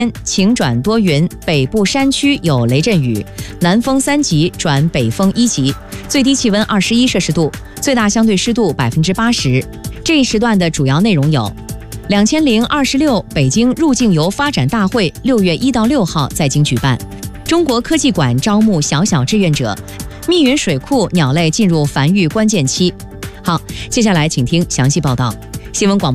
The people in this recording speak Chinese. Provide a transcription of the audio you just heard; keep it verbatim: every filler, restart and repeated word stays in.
晴转多云，北部山区有雷阵雨，南风三级转北风一级，最低气温二十一摄氏度，最大相对湿度百分之八十。这一时段的主要内容有：两千零二十六北京入境游发展大会六月一到六号在京举办，中国科技馆招募小小志愿者，密云水库鸟类进入繁育关键期。好，接下来请听详细报道。新闻广播